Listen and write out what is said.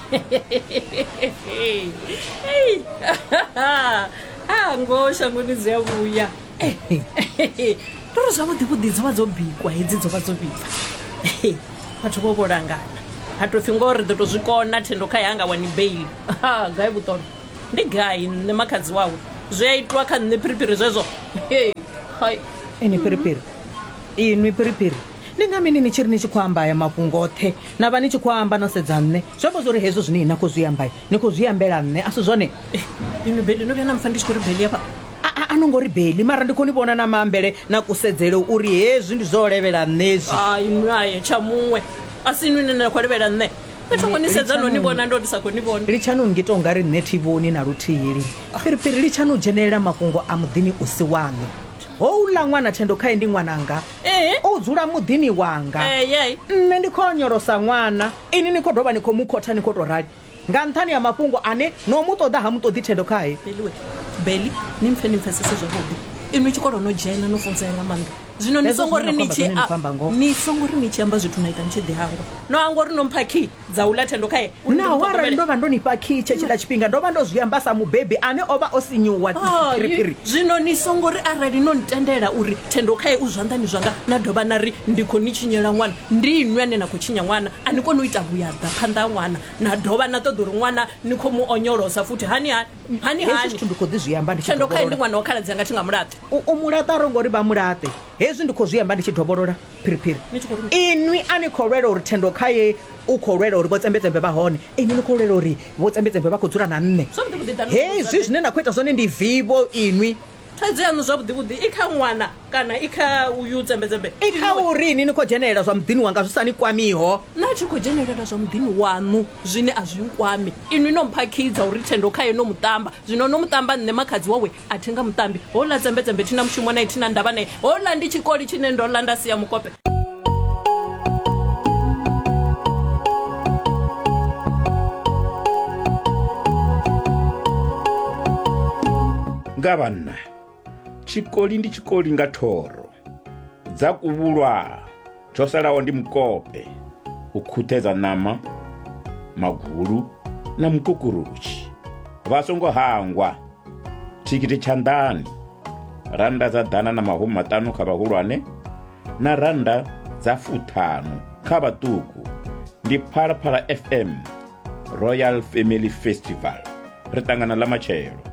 ngosha ngoni ziyabuya toro zvavudhi dzova dzobhikwa hedzi dzova dzobikwa vathu vovolangana hatofi ngori ḓo to zwikona Thendokai hanga wani bail gai vhuṱono ndi gai nṋe makhadzi wawe zwi a itwa kha nṋe phiriphiri zwezwo hai ini phiriphiri inwi phiriphiri ndi nga mini ni tshi ri ni tshi khou amba aya mafhungo oṱhe na vha ni tshi khou amba no sedza nṋe zwi amba zwori hezwo zwine na khou zwi amba ni khou zwi ambela nṋe a si zwone inwi beli no vhuya na mpfa ndi tshi khou ri beli hafha a no ngori beli mara ndi khou ni vhona na maambele na kusedzele uri hezwi ndi zwo levhela nṋezwi inwi aye tsha muṅwe a si inwi nene na khou levhela nṋe ethoko ni sedza no ni vhona ndo ndi sa khou ni vhona litshani u ngita u nga ri nṋe thi vhoni na luthihi li phiriphiri litshani u dzhenelela mafhungo a muḓini u si waṋu houḽa ṅwana Thendokai ndi ṅwananga o dzula muḓini wanga nṋe ndi khou nyorosa ṅwana ini ni khou dovha ni khou mukhotha ni khou tou rali nga nṱhani ya mafhungo ane no mu ṱoḓa ha mu ṱoḓi Thendokai beli ni mpfe ni mpfesese zwavhuḓi inwi tshikolo no dzhena no funzea nga maanḓa zwino ni songo ri ni tshi amba zwithu na ita ni tshi ḓi hangwa no hangwa uri no mpha khi dza u ḽa Thendokai naho arali ndo vha ndo ni fha khi tshetshiḽa tshifhinga ndo vha ndo zwi amba sa mubebi ane o vha o sinyuwa phiriphiri zwino ni songo ri arali no ntendela uri Thendokai u zwanḓani zwanga na dovha na ri ndi khou ni tshinyela ṅwana ndi inwi ane na khou tshinya ṅwana a ni koni u ita vhuyaḓa phanḓa ha ṅwana na dovha na ṱoḓa uri ṅwana ni khou mu onyolosa futhi hani hezwi ndi khou ḓi zwi amba ndi tshi Thendokai ndi ṅwana wa khaladzi anga thi nga mulaṱe u mulaṱa ro ngori vha mulaṱe hezwi ndi khou zwi amba ndi tshi dovholola phiriphiri inwi a ni khou lwela uri Thendokai u khou lwela uri vho tsembetsembe vha hone ini ni khou lwela uri vho tsembetsembe vha khou dzula na nṋe hezwi zwine na khou ita zwone ndi vivo inwi thaidzo yaṋu zwavhuḓivhuḓi i kha ṅwana kana i kha uyu tsembetsembe i kha uri ini ni khou dzhenelela zwa muḓini wanga zwi sa ni kwamiho na tshi khou dzhenelela zwa muḓini waṋu zwine a zwi nkwami inwi no mphakhidza uri Thendokai no muṱamba zwino no muṱamba nṋe makhadzi wawe a thi nga muṱambi houḽa tsembetsembe thina mushumo naye thina ndavha naye houḽa ndi tshikoli tshine ndo ḽa nda siya mukope nga vhanna tshikoli ndi tshikoli nga thoro dza kuvhulwa tsho salaho ndi mukope u khuthedza ṋama magulu na mukukurushi vha songo hangwa thikhithi tshanḓani randa dza ḓana na mahumi maṱanu kha vhahulwane na randa dza 50 kha vhaṱuku ndi Phalaphala FM Royal Family Festival ri ṱangana ḽa matshelo